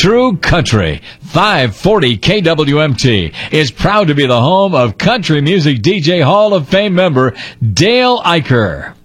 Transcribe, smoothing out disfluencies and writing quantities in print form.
True Country. 540 KWMT is proud to be the home of country music DJ Hall of Fame member Dale Eicher.